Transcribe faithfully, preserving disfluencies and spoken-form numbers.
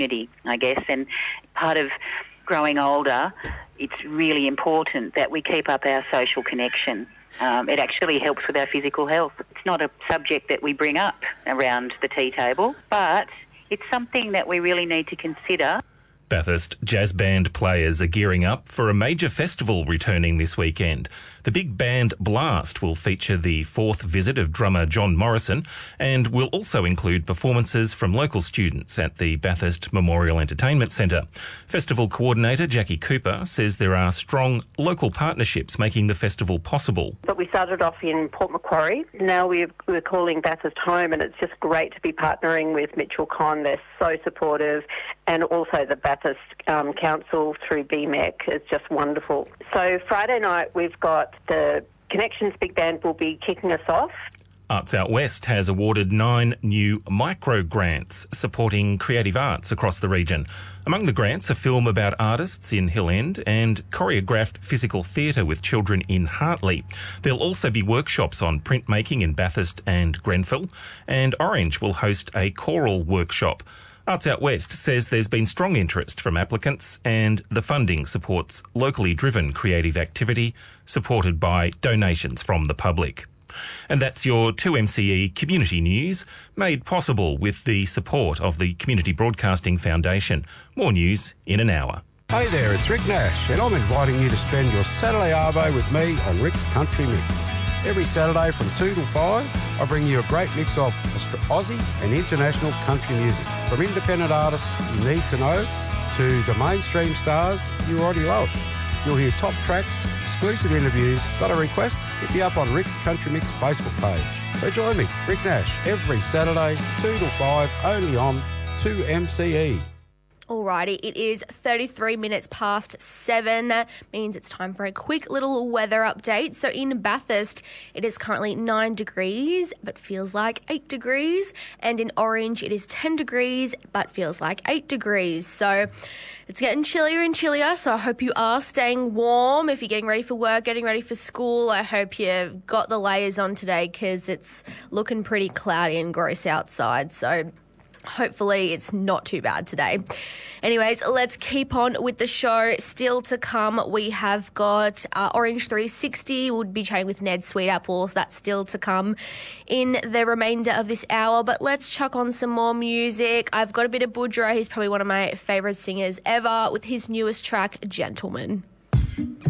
community, I guess. And part of growing older, it's really important that we keep up our social connection. Um, it actually helps with our physical health. It's not a subject that we bring up around the tea table, but it's something that we really need to consider. Bathurst jazz band players are gearing up for a major festival returning this weekend. The Big Band Blast will feature the fourth visit of drummer John Morrison and will also include performances from local students at the Bathurst Memorial Entertainment Centre. Festival coordinator Jackie Cooper says there are strong local partnerships making the festival possible. But we started off in Port Macquarie. Now we're, we're calling Bathurst home, and it's just great to be partnering with Mitchell Con. They're so supportive, and also the Bathurst um, Council through B M E C is just wonderful. So Friday night we've got the Connections Big Band will be kicking us off. Arts Out West has awarded nine new micro grants supporting creative arts across the region. Among the grants, a film about artists in Hill End and choreographed physical theatre with children in Hartley. There'll also be workshops on printmaking in Bathurst and Grenfell, and Orange will host a choral workshop. Arts Out West says there's been strong interest from applicants and the funding supports locally driven creative activity supported by donations from the public. And that's your two M C E Community News, made possible with the support of the Community Broadcasting Foundation. More news in an hour. Hey there, it's Rick Nash, and I'm inviting you to spend your Saturday arvo with me on Rick's Country Mix. Every Saturday from two till five, I bring you a great mix of Aussie and international country music. From independent artists you need to know to the mainstream stars you already love. You'll hear top tracks, exclusive interviews. Got a request? Hit me up on Rick's Country Mix Facebook page. So join me, Rick Nash, every Saturday, two till five, only on two M C E. Alrighty, it is thirty-three minutes past seven. That means it's time for a quick little weather update. So in Bathurst, it is currently nine degrees, but feels like eight degrees. And in Orange, it is ten degrees, but feels like eight degrees. So it's getting chillier and chillier, so I hope you are staying warm. If you're getting ready for work, getting ready for school, I hope you've got the layers on today because it's looking pretty cloudy and gross outside. So hopefully it's not too bad today. Anyways, let's keep on with the show. Still to come, we have got uh, Orange three sixty. We'll be chatting with Ned Sweetapple. So that's still to come in the remainder of this hour. But let's chuck on some more music. I've got a bit of Boudreaux. He's probably one of my favourite singers ever with his newest track, Gentleman.